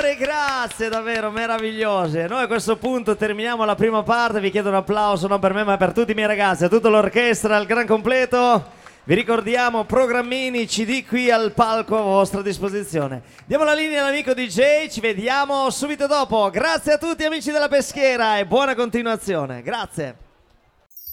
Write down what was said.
signori, grazie, davvero meravigliose. Noi a questo punto terminiamo la prima parte. Vi chiedo un applauso non per me ma per tutti i miei ragazzi, a tutta l'orchestra, al gran completo. Vi ricordiamo programmini, CD qui al palco a vostra disposizione. Diamo la linea all'amico DJ, ci vediamo subito dopo. Grazie a tutti amici della Peschiera e buona continuazione. Grazie.